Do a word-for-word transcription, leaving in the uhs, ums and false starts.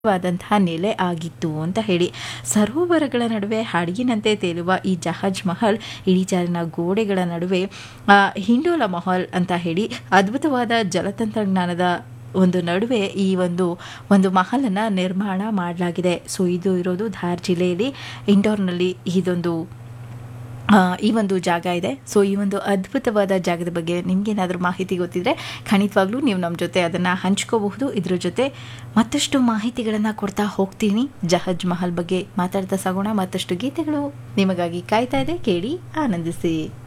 ವಾದಂತಹ ನೆಲೆ ಆಗಿತ್ತು ಅಂತ ಹೇಳಿ ಸರೋವರಗಳ ನಡುವೆ ಹಡಗಿನಂತೆ ತೇಲುವ ಈ ಜಹಾಜ್ ಮಹಲ್ ಇಳಿಜಾರಿನ ಗೋಡೆಗಳ ನಡುವೆ ಆ, ಹಿಂಡೋಲ ಮಹಲ್ ಅಂತ ಹೇಳಿ ಅದ್ಭುತವಾದ ಜಲತಂತ್ರಜ್ಞಾನದ ಒಂದು ನಡುವೆ ಈ ಒಂದು ಒಂದು ಮಹಲನ್ನು ನಿರ್ಮಾಣ ಮಾಡಲಾಗಿದೆ. ಸೊ ಇದು ಇರೋದು ಧಾರ್ ಜಿಲ್ಲೆಯಲ್ಲಿ ಇಂಡೋರ್ನಲ್ಲಿ ಇದೊಂದು ಆ, ಈ ಒಂದು ಜಾಗ ಇದೆ. ಸೊ ಈ ಒಂದು ಅದ್ಭುತವಾದ ಜಾಗದ ಬಗ್ಗೆ ನಿಮಗೇನಾದರೂ ಮಾಹಿತಿ ಗೊತ್ತಿದ್ರೆ ಖಂಡಿತವಾಗ್ಲೂ ನೀವು ನಮ್ಮ ಜೊತೆ ಅದನ್ನು ಹಂಚ್ಕೋಬಹುದು. ಇದ್ರ ಜೊತೆ ಮತ್ತಷ್ಟು ಮಾಹಿತಿಗಳನ್ನು ಕೊಡ್ತಾ ಹೋಗ್ತೀನಿ. ಜಹಾಜ್ ಮಹಲ್ ಬಗ್ಗೆ ಮಾತಾಡ್ತಾ ಸಾಗೋಣ. ಮತ್ತಷ್ಟು ಗೀತೆಗಳು ನಿಮಗಾಗಿ ಕಾಯ್ತಾ ಇದೆ, ಕೇಳಿ ಆನಂದಿಸಿ.